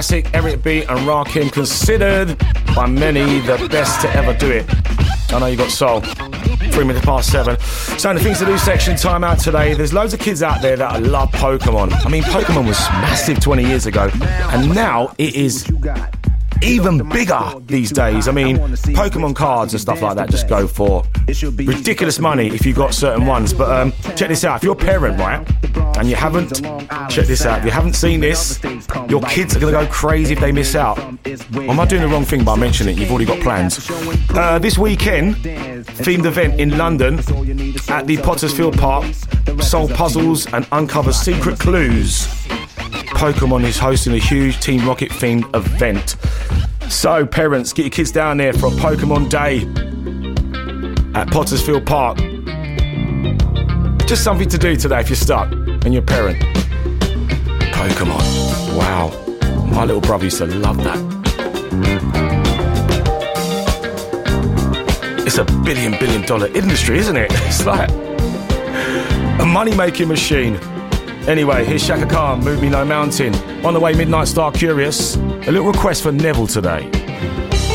classic, Eric B and Rakim, considered by many the best to ever do it. I know you got soul. 3 minutes past 7. So in the things to do section, time out today. There's loads of kids out there that love Pokemon. I mean, Pokemon was massive 20 years ago, and now it is even bigger these days. I mean, Pokemon cards and stuff like that just go for ridiculous money if you got certain ones. But check this out. If you're a parent, right, and you haven't, check this out. If you haven't seen this, your kids are going to go crazy if they miss out. Am I doing the wrong thing by mentioning it? You've already got plans. This weekend, themed event in London at the Potters Field Park, solve puzzles and uncover secret clues. Pokemon is hosting a huge Team Rocket themed event. So parents, get your kids down there for a Pokemon day at Potters Field Park. Just something to do today if you're stuck and you're a parent. Pokemon. Wow. My little brother used to love that. It's a billion dollar industry, isn't it? It's like a money-making machine. Anyway, here's Shaka Khan, Move Me No Mountain. On the way, Midnight Star Curious. A little request for Neville today.